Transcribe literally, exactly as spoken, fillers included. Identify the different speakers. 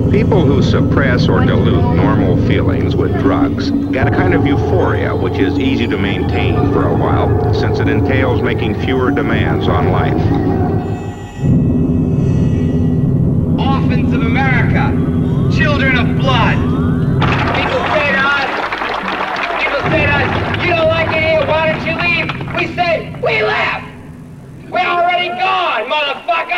Speaker 1: People who suppress or dilute normal feelings with drugs get a kind of euphoria which is easy to maintain for a while, since it entails making fewer demands on life.
Speaker 2: Orphans of America, children of blood. People say to us, people say to us, you don't like it here, why don't you leave? We say, we left. We're already gone, motherfucker!